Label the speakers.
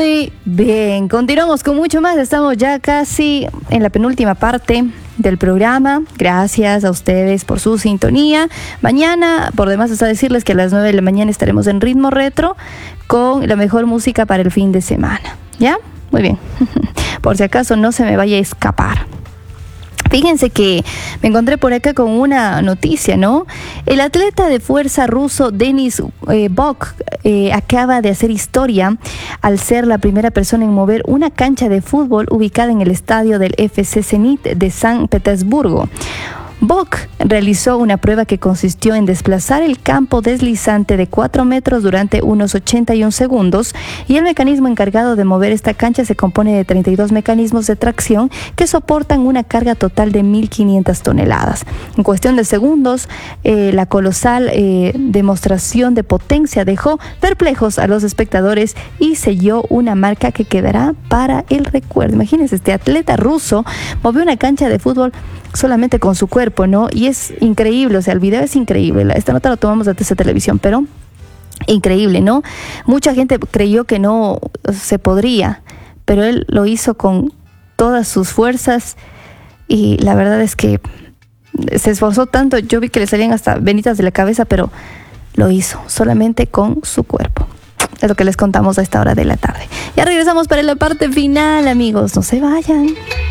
Speaker 1: Muy bien, continuamos con mucho más. Estamos ya casi en la penúltima parte del programa. Gracias a ustedes por su sintonía. Mañana, por demás está decirles que a las 9 de la mañana estaremos en Ritmo Retro con la mejor música para el fin de semana. ¿Ya? Muy bien. Por si acaso no se me vaya a escapar. Fíjense que me encontré por acá con una noticia, ¿no? El atleta de fuerza ruso Denis Bok acaba de hacer historia al ser la primera persona en mover una cancha de fútbol ubicada en el estadio del FC Zenit de San Petersburgo. Bok realizó una prueba que consistió en desplazar el campo deslizante de 4 metros durante unos 81 segundos y el mecanismo encargado de mover esta cancha se compone de 32 mecanismos de tracción que soportan una carga total de 1.500 toneladas. En cuestión de segundos, la colosal demostración de potencia dejó perplejos a los espectadores y selló una marca que quedará para el recuerdo. Imagínense, este atleta ruso movió una cancha de fútbol solamente con su cuerpo, ¿no? Y es increíble, o sea, el video es increíble. Esta nota la tomamos de TC Televisión, pero increíble, ¿no? Mucha gente creyó que no se podría, pero él lo hizo con todas sus fuerzas y la verdad es que se esforzó tanto. Yo vi que le salían hasta venitas de la cabeza, pero lo hizo solamente con su cuerpo. Es lo que les contamos a esta hora de la tarde. Ya regresamos para la parte final, amigos. No se vayan.